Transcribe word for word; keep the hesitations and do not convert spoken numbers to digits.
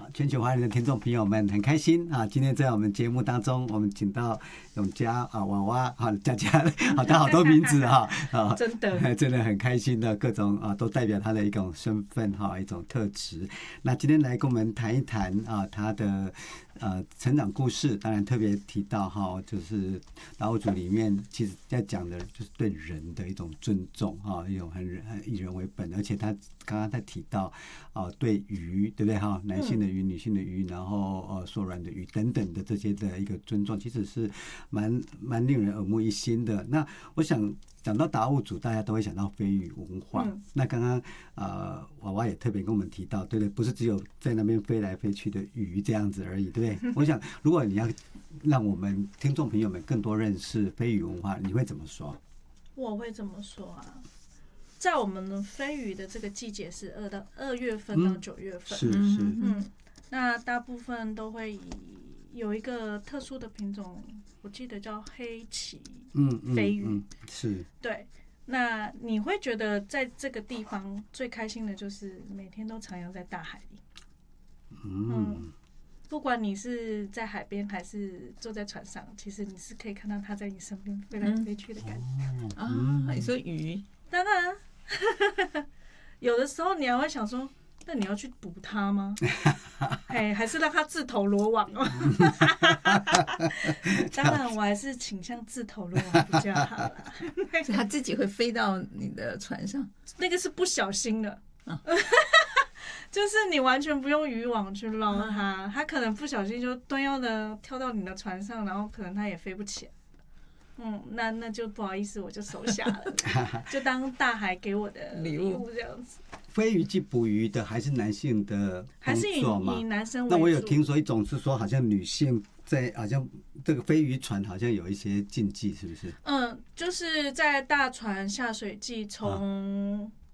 全球华人的听众朋友们，很开心啊！今天在我们节目当中，我们请到永嘉啊、娃娃啊、佳佳，好，他好多名字哈啊， 真的真的很开心的，各种啊都代表他的一种身份哈，一种特质。那今天来跟我们谈一谈啊，他的呃成长故事，当然特别提到哈，就是达悟族里面其实在讲的就是对人的一种尊重哈，一种很人很以人为本，而且他刚刚在提到啊，对鱼对不对哈，男性的鱼、女性的鱼，然后呃缩软的鱼等等的这些的一个尊重，其实是蛮蛮令人耳目一新的。那我想讲到达悟族，大家都会想到飞鱼文化。嗯、那刚刚呃娃娃也特别跟我们提到，对不对？不是只有在那边飞来飞去的鱼这样子而已，对不对？我想如果你要让我们听众朋友们更多认识飞鱼文化，你会怎么说？ 我会怎么说啊？在我们的飞鱼的这个季节是二到二月份到九月份， 嗯、是是， 嗯，那大部分都会以有一个特殊的品种，我记得叫黑鳍飞鱼， 嗯嗯嗯、是， 对。那你会觉得在这个地方最开心的就是每天都徜徉在大海里， 嗯。 嗯，不管你是在海边还是坐在船上，其实你是可以看到它在你身边飞来飞去的感觉。 嗯、啊，你说鱼？ 当然，有的时候你还会想说，那你要去捕它吗？哎，还是让它自投罗网哦。当然，我还是倾向自投罗网比较好啦。 所以它自己会飞到你的船上？ 那个是不小心的。啊就是你完全不用渔网去捞它，它可能不小心就蹲腰的跳到你的船上，然后可能它也飞不起来。嗯，那那就不好意思，我就收下了，就当大海给我的礼物这样子。 飞鱼季捕鱼的还是男性的工作吗？ 还是以以男生为主。 那我有听说一种是说，好像女性在好像这个飞鱼船好像有一些禁忌，是不是？ 嗯，就是在大船下水季从